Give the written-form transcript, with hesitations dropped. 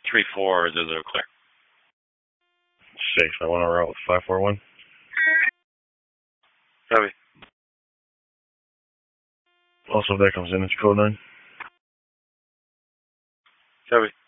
3-4, those are clear. Safe. I want to route with 541. Copy. Also, if that comes in, it's code 9. Copy.